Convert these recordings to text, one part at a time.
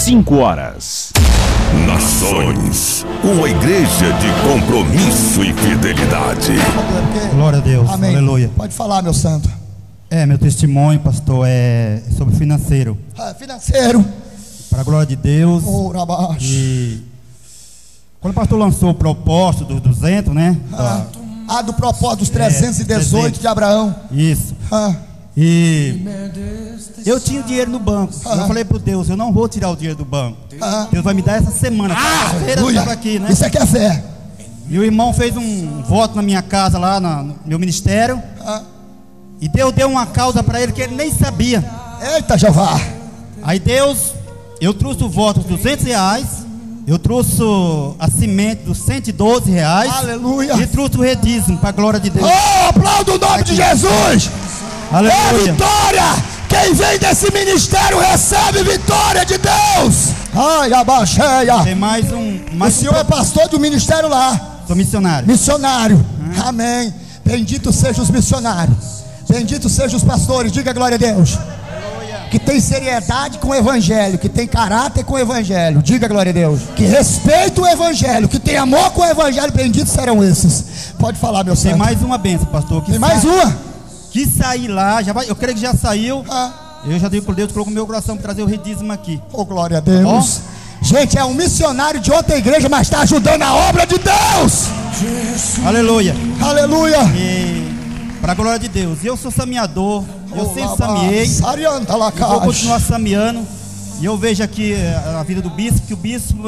5 horas. Nações, uma igreja de compromisso e fidelidade. Glória a Deus. Amém. Aleluia. Pode falar, meu santo. Meu testemunho, pastor, é sobre financeiro. Financeiro. Para a glória de Deus. E quando o pastor lançou o propósito dos 200, né? Do propósito dos 318 de Abraão. Isso. E eu tinha o dinheiro no banco. Eu falei pro Deus, eu não vou tirar o dinheiro do banco. Deus vai me dar essa semana. Aqui, né? Isso aqui é fé. E o irmão fez um voto na minha casa, lá no meu ministério. E Deus deu uma causa para ele que ele nem sabia. Eita, Jeová. Aí Deus, eu trouxe o voto dos R$200. Eu trouxe a semente dos R$112. Aleluia. E trouxe o redízimo para a glória de Deus. Aplauda o nome de Jesus. Aleluia. É vitória. Quem vem desse ministério recebe vitória de Deus. Ai, abaixeia. Tem mais o senhor é pastor do ministério lá. Sou missionário. Missionário. Amém. Bendito sejam os missionários. Bendito sejam os pastores. Diga glória a Deus. Que tem seriedade com o evangelho, que tem caráter com o evangelho. Diga glória a Deus. Que respeita o evangelho, que tem amor com o evangelho. Benditos serão esses. Pode falar, meu santo. Tem mais uma bênção, pastor. Tem mais uma? Que sair lá, eu creio que já saiu. Eu já digo por Deus, colocou no meu coração para trazer o redízimo aqui. Glória a Deus. Gente, é um missionário de outra igreja, mas está ajudando a obra de Deus. Aleluia. Aleluia. E para a glória de Deus. Eu sou sameador. Eu sempre sameei. Eu vou continuar sameando. E eu vejo aqui a vida do bispo, que o bispo,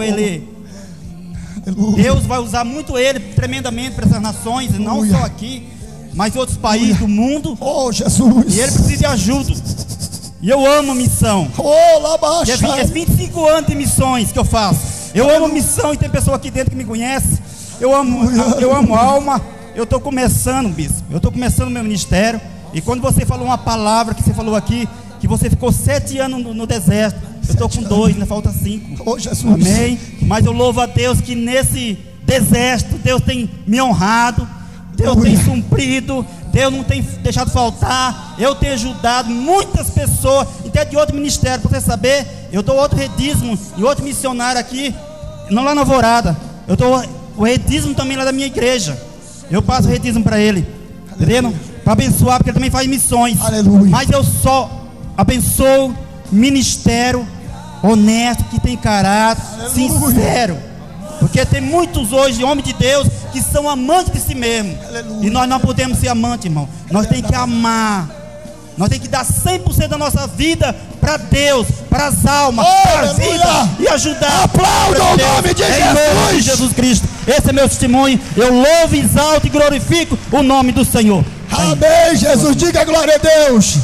Deus vai usar muito ele tremendamente para essas nações, não só aqui, mas em outros países do mundo. Jesus. E ele precisa de ajuda. E eu amo missão. É 25 anos de missões que eu faço. Eu amo missão e tem pessoa aqui dentro que me conhece. Eu amo alma. Eu estou começando, bispo. Eu estou começando o meu ministério. E quando você falou uma palavra que você falou aqui, que você ficou 7 anos no deserto. Eu estou com 2, ainda falta 5. Jesus. Amém. Mas eu louvo a Deus que nesse deserto Deus tem me honrado. Deus tem suprido, Deus não tem deixado faltar. Eu tenho ajudado muitas pessoas, até de outro ministério. Para você saber, eu dou outro redízimo e outro missionário aqui, não lá na Alvorada. Eu dou o redízimo também lá da minha igreja. Eu passo o redízimo para ele, entendeu? Para abençoar, porque ele também faz missões. Aleluia. Mas eu só abençoo ministério honesto, que tem caráter, sincero. Porque tem muitos hoje, homens de Deus, que são amantes de si mesmo. E nós não podemos ser amantes, irmão. Nós temos que amar. Nós temos que dar 100% da nossa vida para Deus, para as almas, para a vida e ajudar. Aplauda o nome de Jesus. Em nome de Jesus Cristo. Esse é meu testemunho. Eu louvo, exalto e glorifico o nome do Senhor. Amém, Jesus. Diga glória a Deus.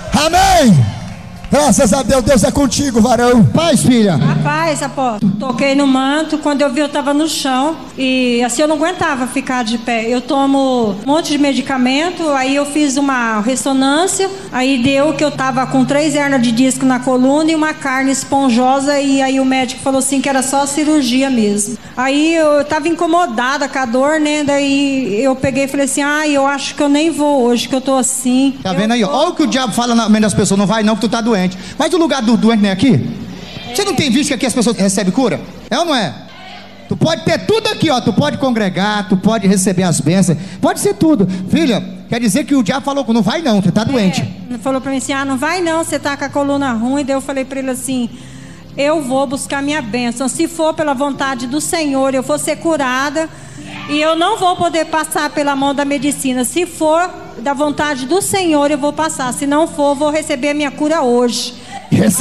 Amém. Graças a Deus, Deus é contigo, varão. Paz, filha. Rapaz, apóstolo, toquei no manto. Quando eu vi, eu estava no chão. E assim, eu não aguentava ficar de pé. Eu tomo um monte de medicamento. Aí eu fiz uma ressonância. Aí deu que eu estava com 3 hernias de disco na coluna e uma carne esponjosa. E aí o médico falou assim que era só cirurgia mesmo. Aí eu estava incomodada com a dor, né? Daí eu peguei e falei assim: eu acho que eu nem vou hoje, que eu tô assim. Tá vendo aí? Olha o que o diabo fala na mente das pessoas. Não vai não, que tu tá doente. Mas o lugar do doente não é aqui? Você não tem visto que aqui as pessoas recebem cura? É ou não é? Tu pode ter tudo aqui, ó. Tu pode congregar, tu pode receber as bênçãos, pode ser tudo. Filha, quer dizer que o diabo falou que não vai não, você tá doente. Falou pra mim assim: não vai não, você tá com a coluna ruim. Daí eu falei pra ele assim: eu vou buscar minha bênção. Se for pela vontade do Senhor, eu vou ser curada. E eu não vou poder passar pela mão da medicina. Se for da vontade do Senhor, eu vou passar. Se não for, vou receber a minha cura hoje.